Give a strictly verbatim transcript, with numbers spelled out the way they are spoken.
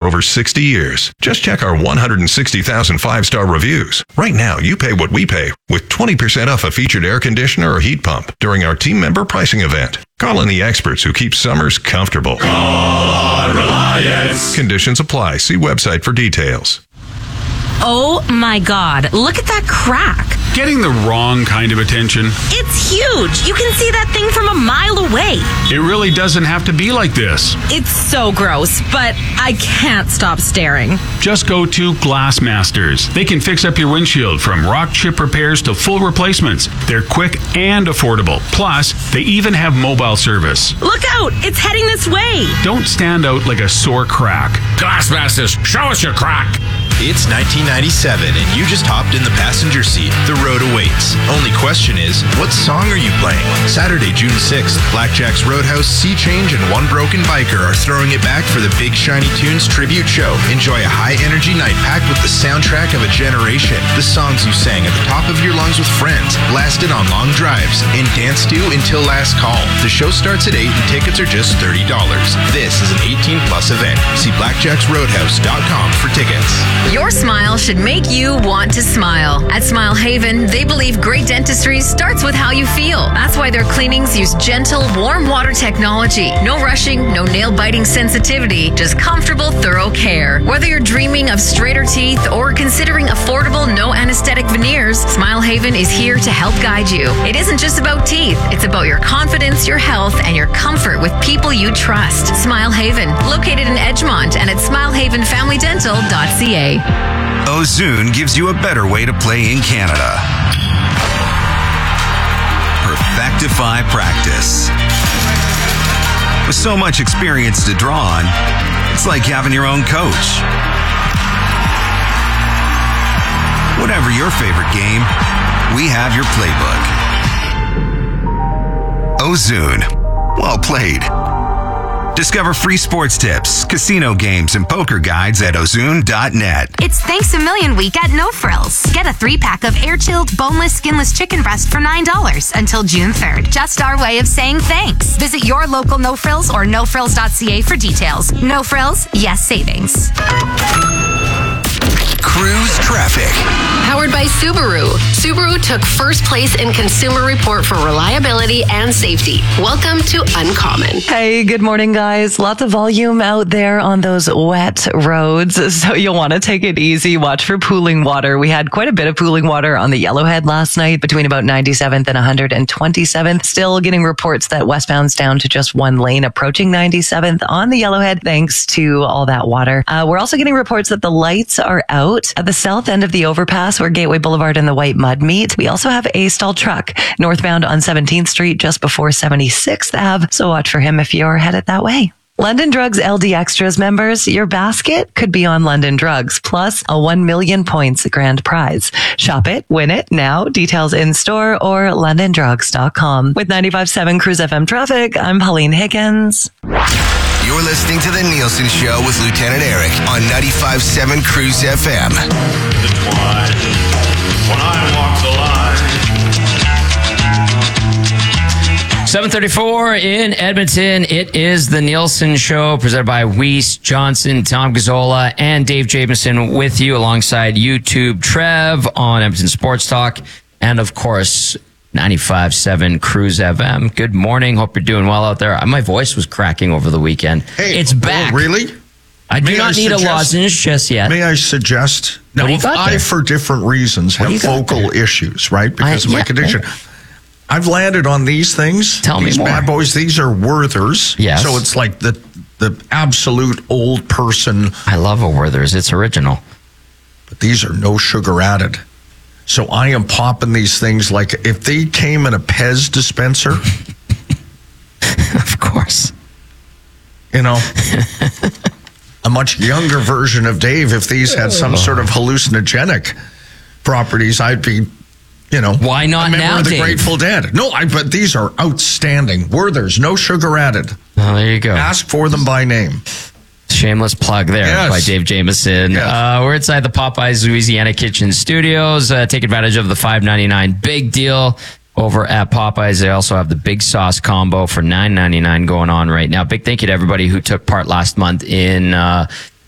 over sixty years. Just check our one hundred sixty thousand five-star reviews. Right now, you pay what we pay with twenty percent off a featured air conditioner or heat pump during our team member pricing event. Call in the experts who keep summers comfortable. Call on Reliance. Conditions apply. See website for details. Oh my God, look at that crack. Getting the wrong kind of attention. It's huge. You can see that thing from a mile away. It really doesn't have to be like this. It's so gross, but I can't stop staring. Just go to Glassmasters. They can fix up your windshield from rock chip repairs to full replacements. They're quick and affordable. Plus, they even have mobile service. Look out, it's heading this way. Don't stand out like a sore crack. Glassmasters, show us your crack. It's nineteen ninety-seven and you just hopped in the passenger seat. The road awaits. Only question is, what song are you playing? Saturday, June sixth, Blackjack's Roadhouse, Sea Change, and One Broken Biker are throwing it back for the Big Shiny Tunes tribute show. Enjoy a high-energy night packed with the soundtrack of a generation. The songs you sang at the top of your lungs with friends, blasted on long drives, and danced to until last call. The show starts at eight and tickets are just thirty dollars. This is an eighteen plus event. See blackjacks roadhouse dot com for tickets. Your smile should make you want to smile. At Smile Haven, they believe great dentistry starts with how you feel. That's why their cleanings use gentle, warm water technology. No rushing, no nail-biting sensitivity, just comfortable, thorough care. Whether you're dreaming of straighter teeth or considering affordable, no anesthetic veneers, Smile Haven is here to help guide you. It isn't just about teeth. It's about your confidence, your health, and your comfort with people you trust. Smile Haven, located in Edgemont and at smile haven family dental dot c a. Ozoon gives you a better way to play in Canada. Perfectify practice. With so much experience to draw on, it's like having your own coach. Whatever your favorite game, we have your playbook. Ozoon. Well played. Discover free sports tips, casino games, and poker guides at ozoon dot net. It's Thanks a Million Week at No Frills. Get a three-pack of air-chilled, boneless, skinless chicken breast for nine dollars until June third. Just our way of saying thanks. Visit your local No Frills or no frills dot c a for details. No Frills, yes savings. Cruise traffic. Powered by Subaru. Subaru took first place in Consumer Report for reliability and safety. Welcome to Uncommon. Hey, good morning, guys. Lots of volume out there on those wet roads, so you'll want to take it easy. Watch for pooling water. We had quite a bit of pooling water on the Yellowhead last night between about ninety-seventh and one hundred twenty-seventh. Still getting reports that westbound's down to just one lane approaching ninety-seventh on the Yellowhead thanks to all that water. Uh, we're also getting reports that the lights are out at the south end of the overpass where Gateway Boulevard and the White Mud meet. We also have a stalled truck northbound on seventeenth Street just before seventy-sixth Avenue, so watch for him if you're headed that way. London Drugs L D Extras members, your basket could be on London Drugs, plus a one million points grand prize. Shop it, win it now. Details in store or london drugs dot com. With ninety-five point seven Cruise F M traffic, I'm Pauline Higgins. You're listening to The Nielsen Show with Lieutenant Eric on ninety-five point seven Cruise F M. Intertwined when I walk the line. seven thirty-four in Edmonton. It is The Nielsen Show presented by Weiss, Johnson, Tom Gazzola, and Dave Jamieson with you alongside YouTube Trev on Edmonton Sports Talk. And of course, ninety-five point seven Cruise F M. Good morning. Hope you're doing well out there. My voice was cracking over the weekend. Hey, it's back. Oh, really? I do may not I need suggest, a lozenge just yet. May I suggest? Now, if I, for different reasons, have vocal issues, right? Because I, of my yeah, condition. Right. I've landed on these things. Tell these me more. Bad boys. These are Werther's. Yes. So it's like the the absolute old person. I love a Werther's. It's original. But these are no sugar added. So I am popping these things like if they came in a Pez dispenser. Of course. You know, a much younger version of Dave, if these had some sort of hallucinogenic properties, I'd be, you know. Why not a member now, of the Dave? Grateful Dead. No, I, but these are outstanding. Werther's, no sugar added. Oh, there you go. Ask for them by name. Shameless plug there yes. by Dave Jamieson. Yes. Uh, we're inside the Popeyes Louisiana Kitchen Studios. Uh, take advantage of the five ninety-nine big deal over at Popeyes. They also have the big sauce combo for nine ninety-nine going on right now. Big thank you to everybody who took part last month in uh,